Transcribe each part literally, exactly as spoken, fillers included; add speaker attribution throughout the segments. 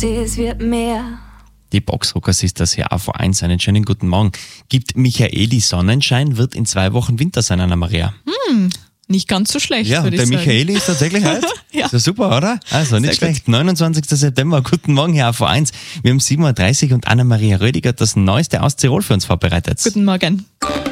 Speaker 1: dachte, es wird mehr.
Speaker 2: Die Boxrockers ist das hier A V eins. Einen schönen guten Morgen. Gibt Michaeli Sonnenschein, wird in zwei Wochen Winter sein, Anna-Maria.
Speaker 3: Hm, nicht ganz so schlecht,
Speaker 2: Ja,
Speaker 3: würde ich
Speaker 2: der
Speaker 3: sagen.
Speaker 2: Michaeli ist tatsächlich heute.
Speaker 3: Ja.
Speaker 2: Ist ja super, oder? Also nicht
Speaker 3: Sehr
Speaker 2: schlecht. neunundzwanzigster September, guten Morgen hier A V eins. Wir haben sieben Uhr dreißig und Anna-Maria Rödiger hat das Neueste aus Tirol für uns vorbereitet.
Speaker 3: Guten Morgen.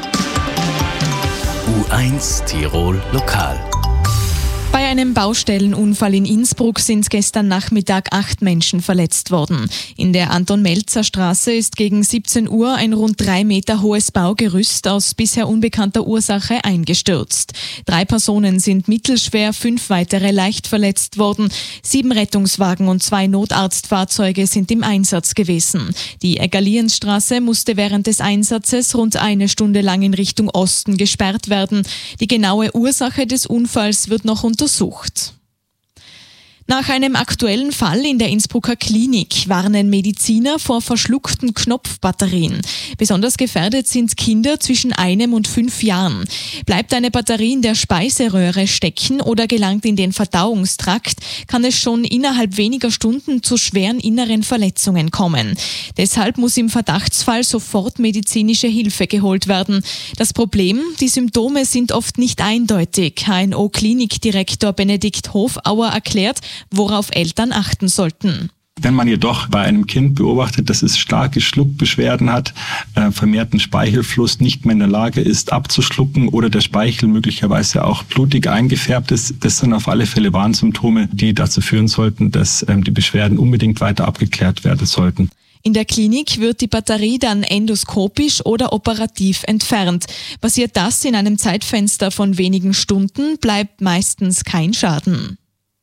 Speaker 4: U eins Tirol Lokal.
Speaker 3: Bei einem Baustellenunfall in Innsbruck sind gestern Nachmittag acht Menschen verletzt worden. In der Anton-Melzer-Straße ist gegen siebzehn Uhr ein rund drei Meter hohes Baugerüst aus bisher unbekannter Ursache eingestürzt. Drei Personen sind mittelschwer, fünf weitere leicht verletzt worden. Sieben Rettungswagen und zwei Notarztfahrzeuge sind im Einsatz gewesen. Die Eggerlienstraße musste während des Einsatzes rund eine Stunde lang in Richtung Osten gesperrt werden. Die genaue Ursache des Unfalls wird noch untersucht. untersucht. Nach einem aktuellen Fall in der Innsbrucker Klinik warnen Mediziner vor verschluckten Knopfbatterien. Besonders gefährdet sind Kinder zwischen einem und fünf Jahren. Bleibt eine Batterie in der Speiseröhre stecken oder gelangt in den Verdauungstrakt, kann es schon innerhalb weniger Stunden zu schweren inneren Verletzungen kommen. Deshalb muss im Verdachtsfall sofort medizinische Hilfe geholt werden. Das Problem, die Symptome sind oft nicht eindeutig. H N O-Klinikdirektor Benedikt Hofauer erklärt, worauf Eltern achten sollten.
Speaker 5: Wenn man jedoch bei einem Kind beobachtet, dass es starke Schluckbeschwerden hat, äh, vermehrten Speichelfluss, nicht mehr in der Lage ist abzuschlucken oder der Speichel möglicherweise auch blutig eingefärbt ist, das sind auf alle Fälle Warnsymptome, die dazu führen sollten, dass ähm, die Beschwerden unbedingt weiter abgeklärt werden sollten.
Speaker 3: In der Klinik wird die Batterie dann endoskopisch oder operativ entfernt. Passiert das in einem Zeitfenster von wenigen Stunden, bleibt meistens kein Schaden.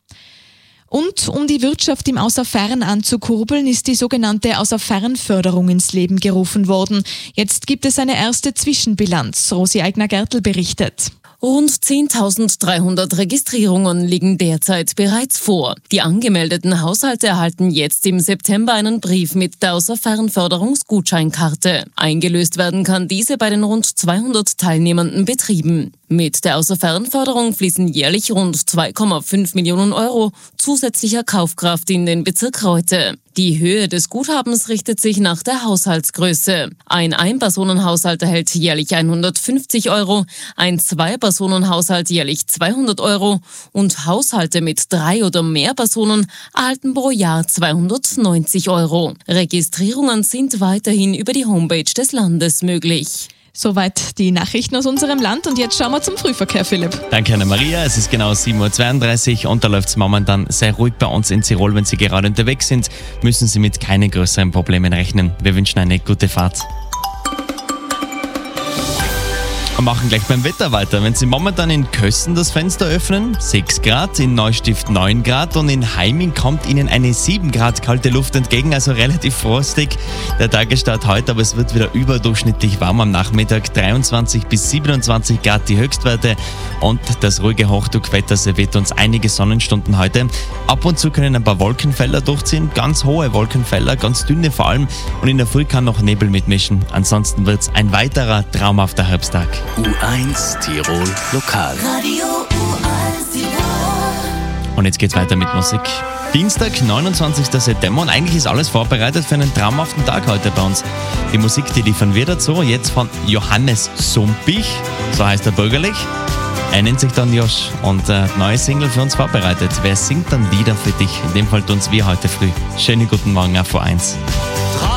Speaker 3: Und um die Wirtschaft im Außerfern anzukurbeln, ist die sogenannte Außerfernförderung ins Leben gerufen worden. Jetzt gibt es eine erste Zwischenbilanz. Rosi Eigner-Gertl berichtet.
Speaker 6: Rund zehntausenddreihundert Registrierungen liegen derzeit bereits vor. Die angemeldeten Haushalte erhalten jetzt im September einen Brief mit der Außerfernförderungsgutscheinkarte. Eingelöst werden kann diese bei den rund zweihundert teilnehmenden Betrieben. Mit der Außerfernförderung fließen jährlich rund zwei Komma fünf Millionen Euro zusätzlicher Kaufkraft in den Bezirk Reute. Die Höhe des Guthabens richtet sich nach der Haushaltsgröße. Ein Ein-Personen-Haushalt erhält jährlich hundertfünfzig Euro, ein Zwei-Personen-Haushalt jährlich zweihundert Euro und Haushalte mit drei oder mehr Personen erhalten pro Jahr zweihundertneunzig Euro. Registrierungen sind weiterhin über die Homepage des Landes möglich.
Speaker 3: Soweit die Nachrichten aus unserem Land und jetzt schauen wir zum Frühverkehr, Philipp.
Speaker 2: Danke, Anna-Maria. Es ist genau sieben Uhr zweiunddreißig und da läuft es momentan sehr ruhig bei uns in Tirol. Wenn Sie gerade unterwegs sind, müssen Sie mit keinen größeren Problemen rechnen. Wir wünschen eine gute Fahrt. Wir machen gleich beim Wetter weiter. Wenn Sie momentan in Kössen das Fenster öffnen, sechs Grad, in Neustift neun Grad und in Heiming kommt Ihnen eine sieben Grad kalte Luft entgegen, also relativ frostig. Der Tagesstart heute, aber es wird wieder überdurchschnittlich warm am Nachmittag, dreiundzwanzig bis siebenundzwanzig Grad die Höchstwerte und das ruhige Hochdruckwetter serviert uns einige Sonnenstunden heute. Ab und zu können ein paar Wolkenfelder durchziehen, ganz hohe Wolkenfelder, ganz dünne vor allem und in der Früh kann noch Nebel mitmischen. Ansonsten wird es ein weiterer traumhafter Herbsttag.
Speaker 4: U eins Tirol Lokal.
Speaker 1: Radio U eins Tirol.
Speaker 2: Und jetzt geht's weiter mit Musik. Dienstag, neunundzwanzigster September und eigentlich ist alles vorbereitet für einen traumhaften Tag heute bei uns. Die Musik, die liefern wir dazu, jetzt von Johannes Sumpich, so heißt er bürgerlich. Er nennt sich dann Josh und äh, neue Single für uns vorbereitet. Wer singt dann Lieder für dich? In dem Fall tun's wir heute früh. Schönen guten Morgen, A V eins.